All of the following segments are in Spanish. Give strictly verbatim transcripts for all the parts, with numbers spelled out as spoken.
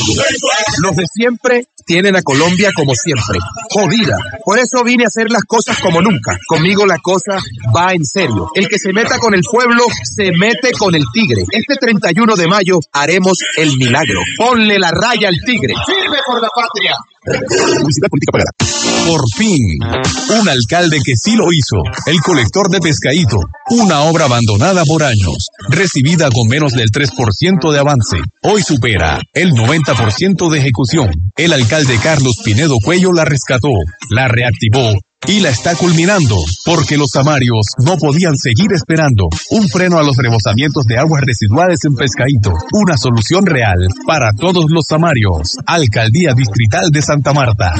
Los de siempre tienen a Colombia como siempre, jodida. Por eso vine a hacer las cosas como nunca. Conmigo la cosa va en serio. El que se meta con el pueblo, se mete con el tigre. Este treinta y uno de mayo haremos el milagro. Ponle la raya al tigre. ¡Sirve por la patria! Publicidad política pagada. Por fin, un alcalde que sí lo hizo. El colector de Pescadito, una obra abandonada por años, recibida con menos del tres por ciento de avance. Hoy supera el noventa por ciento de ejecución. El alcalde Carlos Pinedo Cuello la rescató, la reactivó y la está culminando, porque los samarios no podían seguir esperando. Un freno a los rebosamientos de aguas residuales en Pescadito. Una solución real para todos los samarios. Alcaldía Distrital de Santa Marta.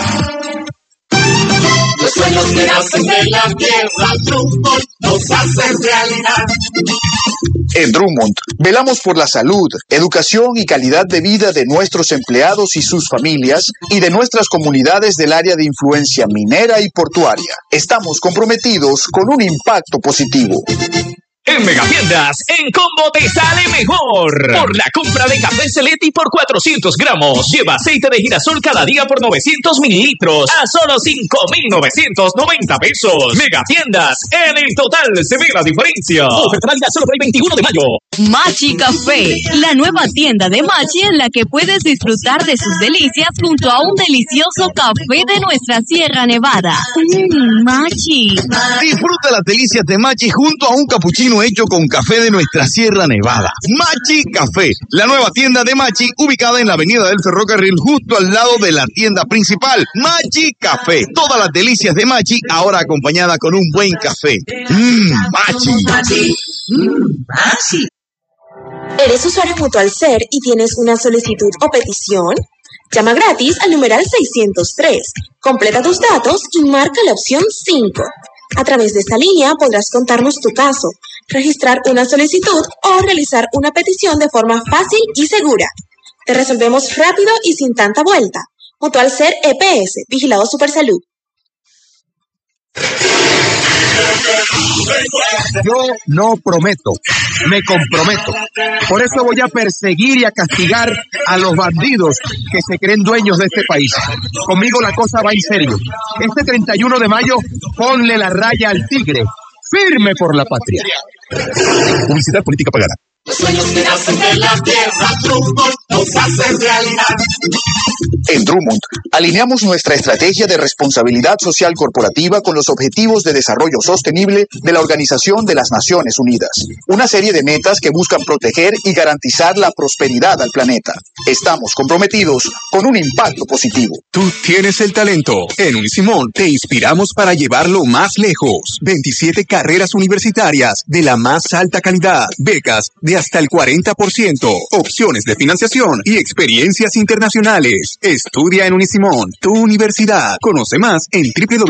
Los sueños que nacen de la tierra, Drummond nos hacen realidad. En Drummond, velamos por la salud, educación y calidad de vida de nuestros empleados y sus familias y de nuestras comunidades del área de influencia minera y portuaria. Estamos comprometidos con un impacto positivo. En Megatiendas, en combo te sale mejor. Por la compra de café Celetti por cuatrocientos gramos, lleva aceite de girasol cada día por novecientos mililitros a solo cinco mil novecientos noventa pesos. Megatiendas, en el total se ve la diferencia. Oferta válida solo por el veintiuno de mayo. Machi Café, la nueva tienda de Machi en la que puedes disfrutar de sus delicias junto a un delicioso café de nuestra Sierra Nevada. Mmm, Machi. Disfruta las delicias de Machi junto a un capuchino hecho con café de nuestra Sierra Nevada. Machi Café, la nueva tienda de Machi ubicada en la avenida del Ferrocarril justo al lado de la tienda principal. Machi Café, todas las delicias de Machi ahora acompañada con un buen café. Mmm, Machi. Machi. Mmm, Machi. ¿Eres usuario Mutual Ser y tienes una solicitud o petición? Llama gratis al numeral seiscientos tres, completa tus datos y marca la opción cinco. A través de esta línea podrás contarnos tu caso, registrar una solicitud o realizar una petición de forma fácil y segura. Te resolvemos rápido y sin tanta vuelta. Mutual Ser E P S, Vigilado Supersalud. Yo no prometo, me comprometo. Por eso voy a perseguir y a castigar a los bandidos que se creen dueños de este país. Conmigo la cosa va en serio. Este treinta y uno de mayo, ponle la raya al tigre. Firme por la patria. Publicidad política pagada. Los sueños que nacen de la tierra, Drummond nos hacen realidad. En Drummond, alineamos nuestra estrategia de responsabilidad social corporativa con los objetivos de desarrollo sostenible de la Organización de las Naciones Unidas. Una serie de metas que buscan proteger y garantizar la prosperidad al planeta. Estamos comprometidos con un impacto positivo. Tú tienes el talento. En Unisimón te inspiramos para llevarlo más lejos. veintisiete carreras universitarias de la más alta calidad. Becas de hasta el cuarenta por ciento. Opciones de financiación y experiencias internacionales. Estudia en Unisimón, tu universidad. Conoce más en doble u doble u doble u punto